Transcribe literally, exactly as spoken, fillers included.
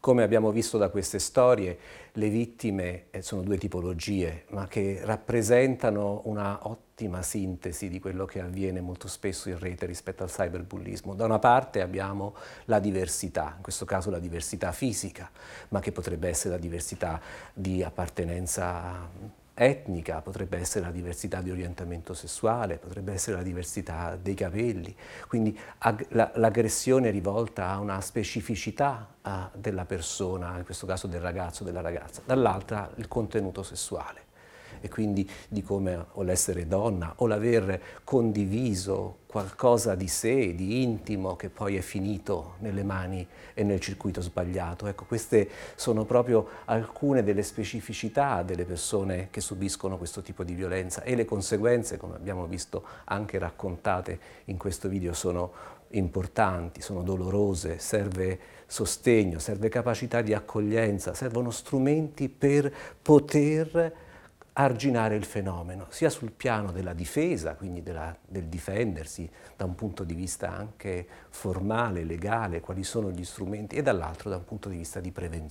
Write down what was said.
Come abbiamo visto da queste storie, le vittime sono due tipologie, ma che rappresentano una ottima sintesi di quello che avviene molto spesso in rete rispetto al cyberbullismo. Da una parte abbiamo la diversità, in questo caso la diversità fisica, ma che potrebbe essere la diversità di appartenenza etnica, potrebbe essere la diversità di orientamento sessuale, potrebbe essere la diversità dei capelli. Quindi l'aggressione è rivolta a una specificità uh, della persona, in questo caso del ragazzo o della ragazza, dall'altra il contenuto sessuale e quindi di come o l'essere donna o l'aver condiviso qualcosa di sé, di intimo, che poi è finito nelle mani e nel circuito sbagliato. Ecco, queste sono proprio alcune delle specificità delle persone che subiscono questo tipo di violenza e le conseguenze, come abbiamo visto anche raccontate in questo video, sono importanti, sono dolorose, serve sostegno, serve capacità di accoglienza, servono strumenti per poter arginare il fenomeno, sia sul piano della difesa, quindi della, del difendersi da un punto di vista anche formale, legale, quali sono gli strumenti, e dall'altro da un punto di vista di prevenzione.